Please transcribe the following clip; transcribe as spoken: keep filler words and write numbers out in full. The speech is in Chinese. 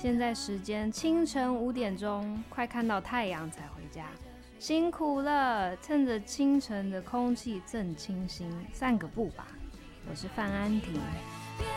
现在时间清晨五点钟，快看到太阳才回家，辛苦了！趁着清晨的空气正清新，散个步吧。我是范安婷。